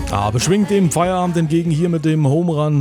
Beschwingt dem Feierabend entgegen hier mit dem Home Run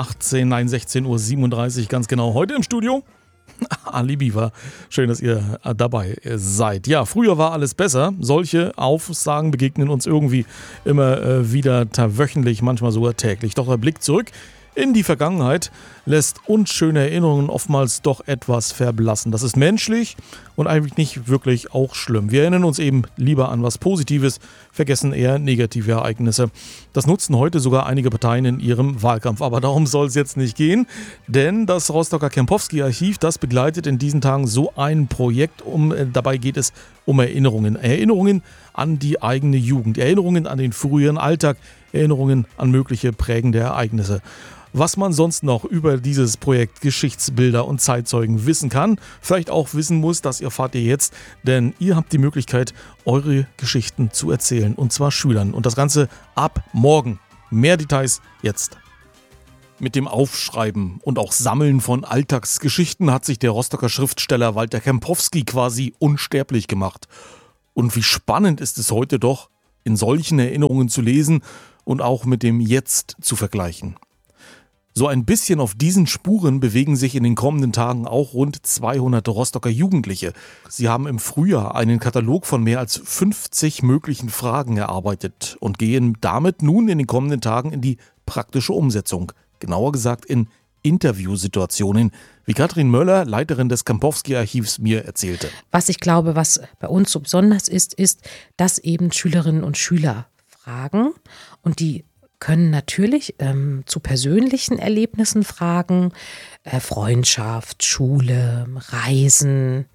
16:37 Uhr ganz genau. Heute im Studio Alibi war. Schön, dass ihr dabei seid. Ja, früher war alles besser. Solche Aussagen begegnen uns irgendwie immer wieder wöchentlich, manchmal sogar täglich. Doch der Blick zurück in die Vergangenheit lässt unschöne Erinnerungen oftmals doch etwas verblassen. Das ist menschlich und eigentlich nicht wirklich auch schlimm. Wir erinnern uns eben lieber an was Positives, vergessen eher negative Ereignisse. Das nutzen heute sogar einige Parteien in ihrem Wahlkampf. Aber darum soll es jetzt nicht gehen, denn das Rostocker Kempowski-Archiv, das begleitet in diesen Tagen so ein Projekt. Dabei geht es um Erinnerungen. Erinnerungen an die eigene Jugend, Erinnerungen an den früheren Alltag, Erinnerungen an mögliche prägende Ereignisse. Was man sonst noch über dieses Projekt Geschichtsbilder und Zeitzeugen wissen kann, vielleicht auch wissen muss, das erfahrt ihr jetzt, denn ihr habt die Möglichkeit, eure Geschichten zu erzählen, und zwar Schülern. Und das Ganze ab morgen. Mehr Details jetzt. Mit dem Aufschreiben und auch Sammeln von Alltagsgeschichten hat sich der Rostocker Schriftsteller Walter Kempowski quasi unsterblich gemacht. Und wie spannend ist es heute doch, in solchen Erinnerungen zu lesen und auch mit dem Jetzt zu vergleichen. So ein bisschen auf diesen Spuren bewegen sich in den kommenden Tagen auch rund 200 Rostocker Jugendliche. Sie haben im Frühjahr einen Katalog von mehr als 50 möglichen Fragen erarbeitet und gehen damit nun in den kommenden Tagen in die praktische Umsetzung. Genauer gesagt in Interviewsituationen, wie Katrin Möller, Leiterin des Kempowski-Archivs, mir erzählte. Was ich glaube, was bei uns so besonders ist, dass eben Schülerinnen und Schüler fragen, und die können natürlich zu persönlichen Erlebnissen fragen, Freundschaft, Schule, Reisen.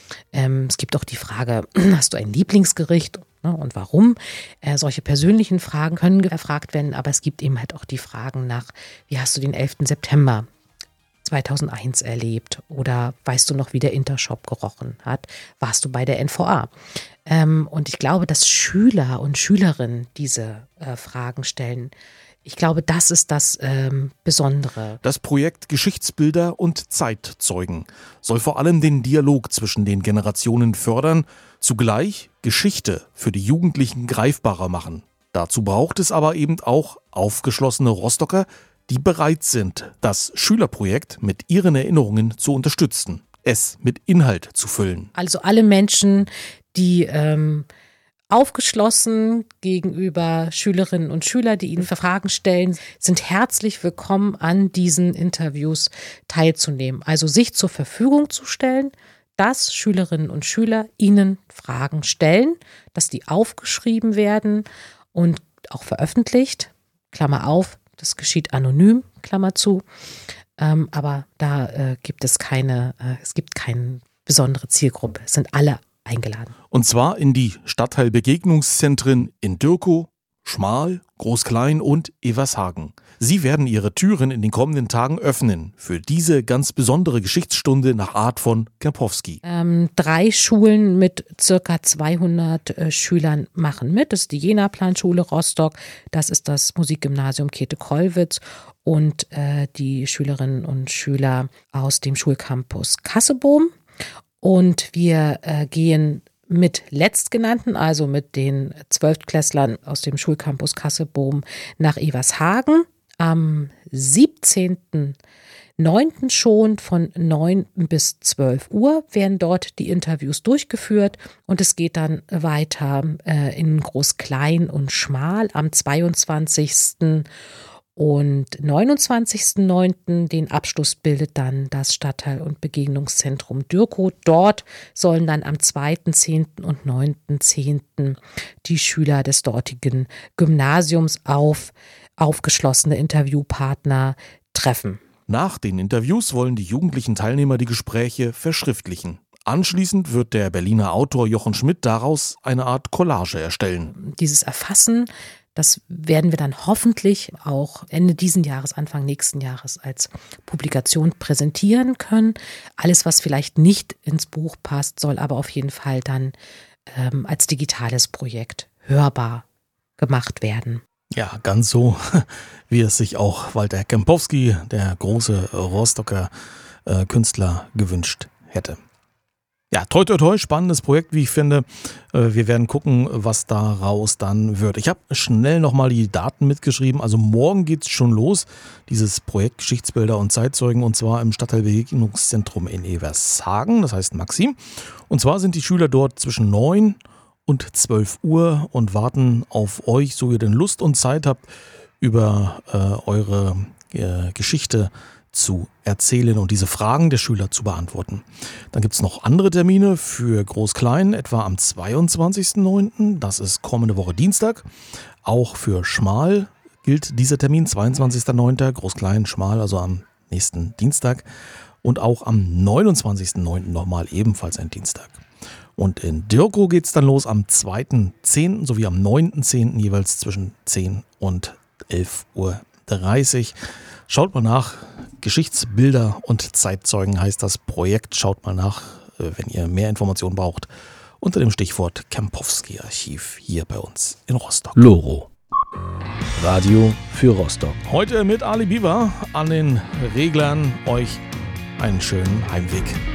Es gibt auch die Frage, hast du ein Lieblingsgericht, ne, und warum? Solche persönlichen Fragen können erfragt werden, aber es gibt eben halt auch die Fragen nach, wie hast du den 11. September 2001 erlebt, oder weißt du noch, wie der Intershop gerochen hat? Warst du bei der NVA? Und ich glaube, dass Schüler und Schülerinnen diese Fragen stellen. Ich glaube, das ist das Besondere. Das Projekt Geschichtsbilder und Zeitzeugen soll vor allem den Dialog zwischen den Generationen fördern, zugleich Geschichte für die Jugendlichen greifbarer machen. Dazu braucht es aber eben auch aufgeschlossene Rostocker, die bereit sind, das Schülerprojekt mit ihren Erinnerungen zu unterstützen, es mit Inhalt zu füllen. Also alle Menschen, die aufgeschlossen gegenüber Schülerinnen und Schülern, die ihnen Fragen stellen, sind herzlich willkommen, an diesen Interviews teilzunehmen. Also sich zur Verfügung zu stellen, dass Schülerinnen und Schüler ihnen Fragen stellen, dass die aufgeschrieben werden und auch veröffentlicht, Klammer auf, das geschieht anonym, Klammer zu, aber da gibt es keine besondere Zielgruppe. Es sind alle eingeladen. Und zwar in die Stadtteilbegegnungszentren in Dürkow, Schmal, Groß-Klein und Evershagen. Sie werden ihre Türen in den kommenden Tagen öffnen für diese ganz besondere Geschichtsstunde nach Art von Kempowski. 3 Schulen mit circa 200 Schülern machen mit. Das ist die Jena-Planschule Rostock, das ist das Musikgymnasium Käthe-Kollwitz und die Schülerinnen und Schüler aus dem Schulcampus Kassebohm. Und wir gehen mit Letztgenannten, also mit den 12-Klässlern aus dem Schulcampus Kassebohm, nach Evershagen. Am 17.09. schon von 9 bis 12 Uhr werden dort die Interviews durchgeführt, und es geht dann weiter in Groß-Klein und Schmal am 22. und 29.09. Den Abschluss bildet dann das Stadtteil- und Begegnungszentrum Dürkow. Dort sollen dann am 2.10. und 9.10. die Schüler des dortigen Gymnasiums aufgeschlossene Interviewpartner treffen. Nach den Interviews wollen die jugendlichen Teilnehmer die Gespräche verschriftlichen. Anschließend wird der Berliner Autor Jochen Schmidt daraus eine Art Collage erstellen. Dieses Erfassen, das werden wir dann hoffentlich auch Ende diesen Jahres, Anfang nächsten Jahres als Publikation präsentieren können. Alles, was vielleicht nicht ins Buch passt, soll aber auf jeden Fall dann als digitales Projekt hörbar gemacht werden. Ja, ganz so, wie es sich auch Walter Kempowski, der große Rostocker Künstler, gewünscht hätte. Ja, toi, toi, toi, spannendes Projekt, wie ich finde. Wir werden gucken, was daraus dann wird. Ich habe schnell nochmal die Daten mitgeschrieben. Also morgen geht es schon los, dieses Projekt Geschichtsbilder und Zeitzeugen, und zwar im Stadtteilbegegnungszentrum in Evershagen, das heißt Maxim. Und zwar sind die Schüler dort zwischen 9 und 12 Uhr und warten auf euch, so ihr denn Lust und Zeit habt, über eure Geschichte zu erzählen und diese Fragen der Schüler zu beantworten. Dann gibt es noch andere Termine für Groß-Klein, etwa am 22.09., das ist kommende Woche Dienstag. Auch für Schmal gilt dieser Termin, 22.09., Groß-Klein, Schmal, also am nächsten Dienstag. Und auch am 29.09. nochmal ebenfalls ein Dienstag. Und in Dirkow geht es dann los am 2.10. sowie am 9.10. jeweils zwischen 10 und 11.30 Uhr. Schaut mal nach, Geschichtsbilder und Zeitzeugen heißt das Projekt. Schaut mal nach, wenn ihr mehr Informationen braucht, unter dem Stichwort Kempowski-Archiv hier bei uns in Rostock. Loro. Radio für Rostock. Heute mit Ali Biber an den Reglern. Euch einen schönen Heimweg.